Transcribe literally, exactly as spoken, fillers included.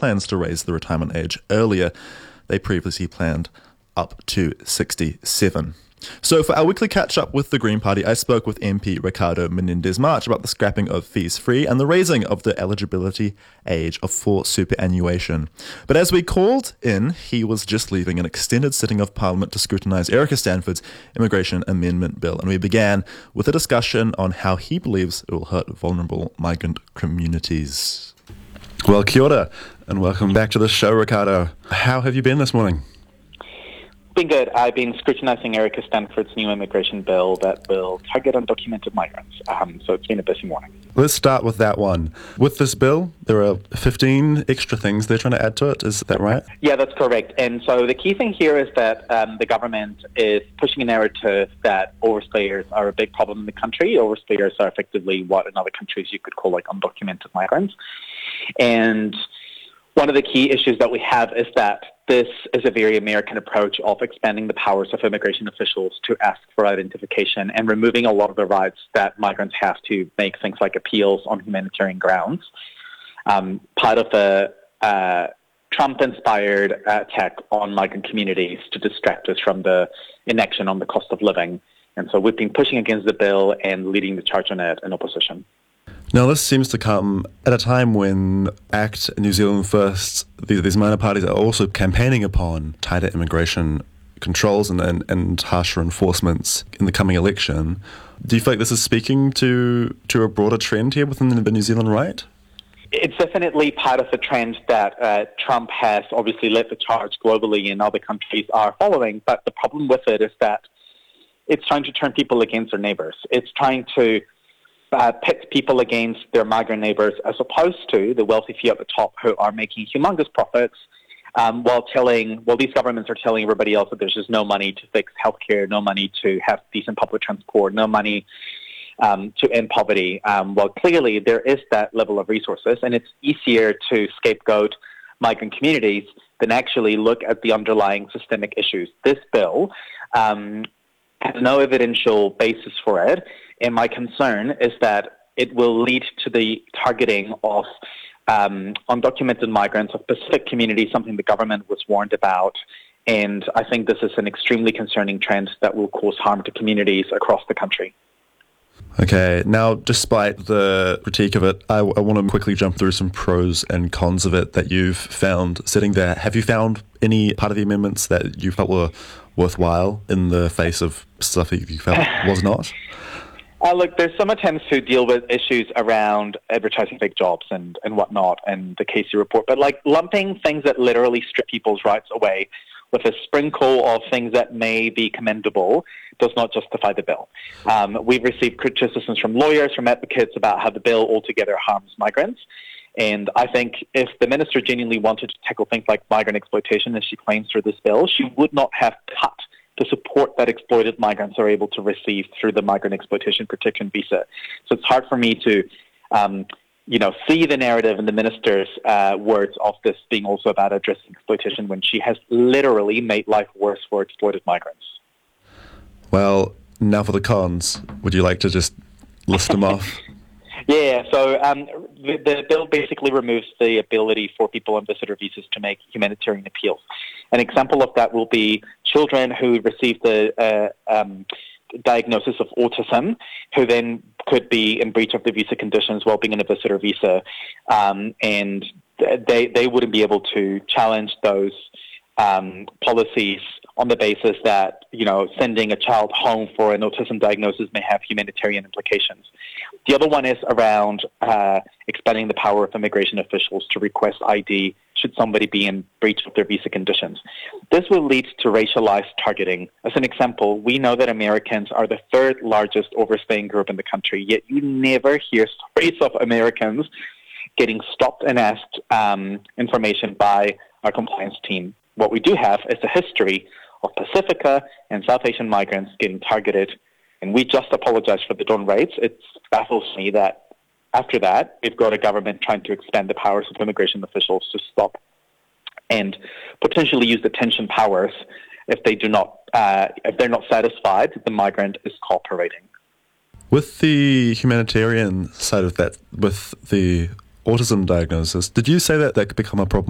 plans to raise the retirement age earlier. They previously planned up to sixty-seven. So for our weekly catch-up with the Green Party, I spoke with M P Ricardo Menendez-March about the scrapping of fees-free and the raising of the eligibility age of for superannuation. But as we called in, he was just leaving an extended sitting of Parliament to scrutinise Erica Stanford's Immigration Amendment Bill, and we began with a discussion on how he believes it will hurt vulnerable migrant communities. Well, kia ora, and welcome back to the show, Ricardo. How have you been this morning? Been good. I've been scrutinising Erica Stanford's new immigration bill that will target undocumented migrants. Um, so it's been a busy morning. Let's start with that one. With this bill, there are fifteen extra things they're trying to add to it. Is that right? Yeah, that's correct. And so the key thing here is that um, the government is pushing a narrative that overstayers are a big problem in the country. Overstayers are effectively what in other countries you could call like undocumented migrants. And one of the key issues that we have is that this is a very American approach of expanding the powers of immigration officials to ask for identification and removing a lot of the rights that migrants have to make things like appeals on humanitarian grounds. Um, part of the uh, Trump-inspired attack on migrant communities to distract us from the inaction on the cost of living. And so we've been pushing against the bill and leading the charge on it in opposition. Now, this seems to come at a time when ACT, New Zealand First, these, these minor parties are also campaigning upon tighter immigration controls and, and, and harsher enforcements in the coming election. Do you feel like this is speaking to, to a broader trend here within the New Zealand right? It's definitely part of the trend that uh, Trump has obviously led the charge globally and other countries are following. But the problem with it is that it's trying to turn people against their neighbors. It's trying to Uh, pit people against their migrant neighbors as opposed to the wealthy few at the top who are making humongous profits um, while telling, well, these governments are telling everybody else that there's just no money to fix healthcare, no money to have decent public transport, no money um, to end poverty. Um, well, clearly there is that level of resources, and it's easier to scapegoat migrant communities than actually look at the underlying systemic issues. This bill um, has no evidential basis for it. And my concern is that it will lead to the targeting of um, undocumented migrants of Pacific communities, something the government was warned about. And I think this is an extremely concerning trend that will cause harm to communities across the country. Okay, now, despite the critique of it, I, I want to quickly jump through some pros and cons of it that you've found sitting there. Have you found any part of the amendments that you felt were worthwhile in the face of stuff that you felt was not? Uh, look, there's some attempts to deal with issues around advertising fake jobs and, and whatnot and the Casey report, but like lumping things that literally strip people's rights away with a sprinkle of things that may be commendable does not justify the bill. Um, we've received criticisms from lawyers, from advocates about how the bill altogether harms migrants. And I think if the minister genuinely wanted to tackle things like migrant exploitation, as she claims through this bill, she would not have cut the support that exploited migrants are able to receive through the migrant exploitation protection visa. So it's hard for me to, um, you know, see the narrative in the minister's uh, words of this being also about addressing exploitation when she has literally made life worse for exploited migrants. Well, now for the cons. Would you like to just list them off? Yeah, so um, the, the bill basically removes the ability for people on visitor visas to make humanitarian appeals. An example of that will be children who receive the uh, um, diagnosis of autism, who then could be in breach of the visa conditions while being in a visitor visa, um, and they they wouldn't be able to challenge those um, policies on the basis that, you know, sending a child home for an autism diagnosis may have humanitarian implications. The other one is around uh, expanding the power of immigration officials to request I D should somebody be in breach of their visa conditions. This will lead to racialized targeting. As an example, we know that Americans are the third largest overstaying group in the country, yet you never hear stories of Americans getting stopped and asked um, information by our compliance team. What we do have is a history of Pacifica and South Asian migrants getting targeted, and we just apologize for the done rates. It baffles me that after that, we've got a government trying to expand the powers of immigration officials to stop and potentially use detention powers if they do not, uh, if they're not satisfied that the migrant is cooperating. With the humanitarian side of that, with the autism diagnosis, did you say that that could become a problem